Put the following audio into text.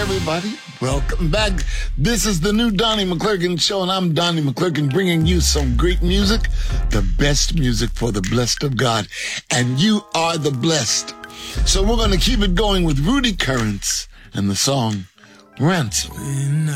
everybody. Welcome back. This is the new Donnie McClurkin Show, and I'm Donnie McClurkin, bringing you some great music, the best music for the blessed of God. And you are the blessed. So we're going to keep it going with Rudy Currents and the song Ransom.